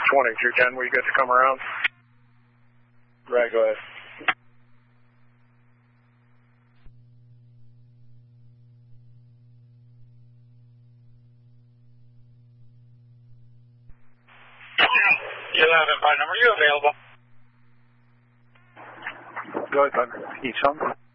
2210, will you get to come around? Right, go ahead. You 11 by number, you available? Go ahead, Thunder. Each one.